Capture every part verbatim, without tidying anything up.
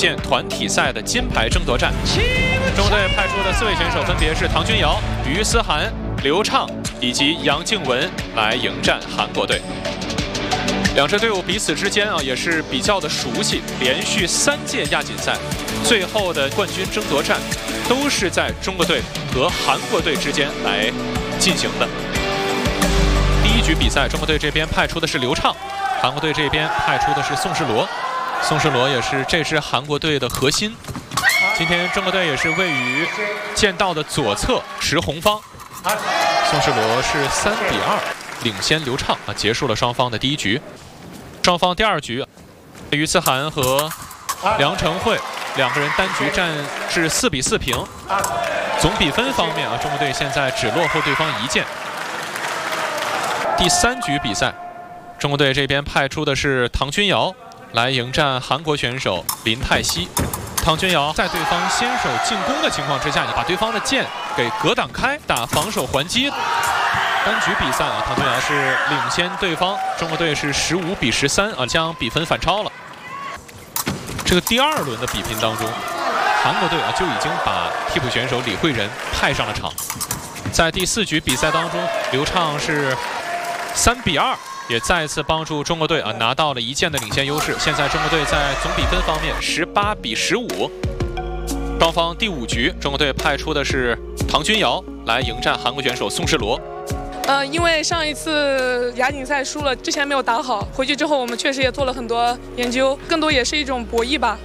届团体赛的金牌争夺战。中国队派出的四位选手分别是唐君瑶、于思涵、刘畅以及杨静雯来迎战韩国队。两支队伍彼此之间啊也是比较的熟悉，连续三届亚锦赛最后的冠军争夺战都是在中国队和韩国队之间来进行的。第一局比赛，中国队这边派出的是刘畅，韩国队这边派出的是宋世罗。宋世罗也是这支韩国队的核心。今天中国队也是位于剑道的左侧持红方，宋世罗是三比二领先刘畅啊，结束了双方的第一局。双方第二局，于思涵和梁成慧两个人单局战至四比四平。总比分方面啊，中国队现在只落后对方一剑。第三局比赛，中国队这边派出的是唐君瑶来迎战韩国选手林泰熙。唐君瑶在对方先手进攻的情况之下，你把对方的剑给格挡开，打防守还击。单局比赛啊，唐君瑶是领先对方，中国队是十五比十三啊，将比分反超了。这个第二轮的比拼当中，韩国队啊就已经把替补选手李慧仁派上了场。在第四局比赛当中，刘畅是三比二，也再次帮助中国队啊拿到了一剑的领先优势。现在中国队在总比分方面十八比十五。双方第五局，中国队派出的是唐君瑶来迎战韩国选手宋世罗。 呃，因为上一次亚锦赛输了，之前没有打好，回去之后我们确实也做了很多研究，更多也是一种博弈吧。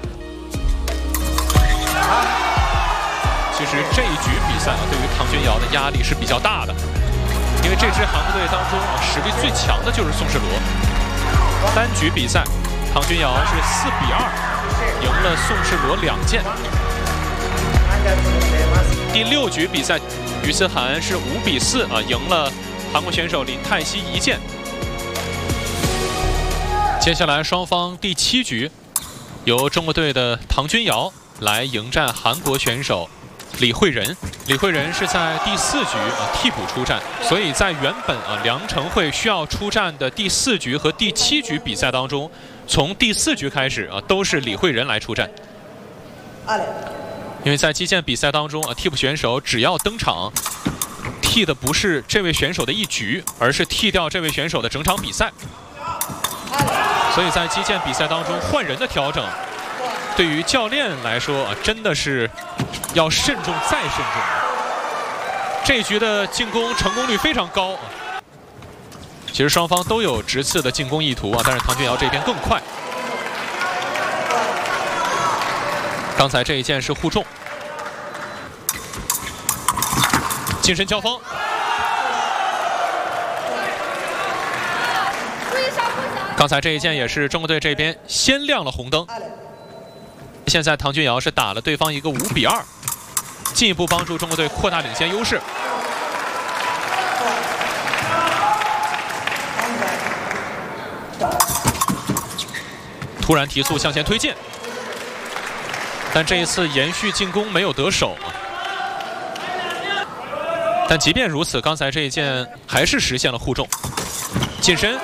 其实这一局比赛啊，对于唐君瑶的压力是比较大的，因为这支韩国队当中啊，实力最强的就是宋世罗。单局比赛，唐君瑶是四比二赢了宋世罗两剑。第六局比赛，于思涵是五比四啊赢了韩国选手林泰熙一剑。接下来双方第七局，由中国队的唐君瑶来迎战韩国选手李慧仁。李慧仁是在第四局啊替补出战，所以在原本啊梁成慧需要出战的第四局和第七局比赛当中，从第四局开始啊都是李慧仁来出战。因为在击剑比赛当中啊，替补选手只要登场，替的不是这位选手的一局，而是替掉这位选手的整场比赛。所以在击剑比赛当中换人的调整，对于教练来说啊，真的是要慎重再慎重。这一局的进攻成功率非常高啊。其实双方都有直刺的进攻意图啊，但是唐君瑶这边更快。刚才这一剑是互中，近身交锋。刚才这一剑也是中国队这边先亮了红灯。现在唐君瑶是打了对方一个五比二，进一步帮助中国队扩大领先优势。突然提速向前推进。但这一次延续进攻没有得手，但即便如此，刚才这一剑还是实现了互中，近身。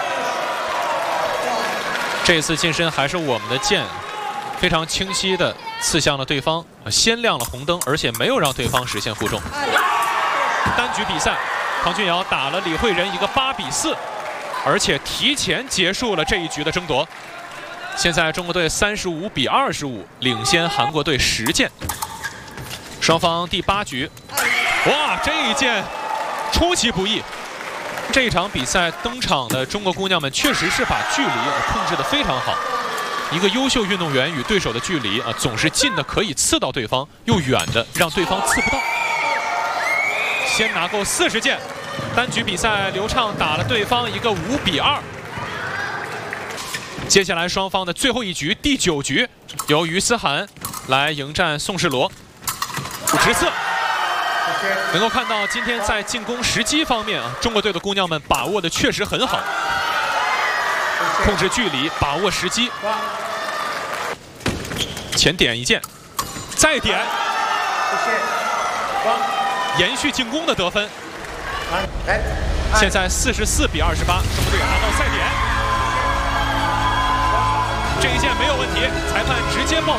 这一次近身还是我们的剑非常清晰的刺向了对方，先亮了红灯，而且没有让对方实现互中。单局比赛，唐君瑶打了李慧仁一个八比四，而且提前结束了这一局的争夺。现在中国队三十五比二十五领先韩国队十剑。双方第八局，哇，这一剑出其不意。这一场比赛登场的中国姑娘们确实是把距离控制得非常好。一个优秀运动员与对手的距离啊，总是近的可以刺到对方，又远的让对方刺不到。先拿够四十剑。单局比赛，刘畅打了对方一个五比二。接下来双方的最后一局，第九局，由于思涵来迎战宋世罗，直刺。能够看到今天在进攻时机方面啊，中国队的姑娘们把握的确实很好，控制距离，把握时机。前点一剑，再点，延续进攻的得分。现在四十四比二十八，中国队拿到赛点。这一剑没有问题，裁判直接报。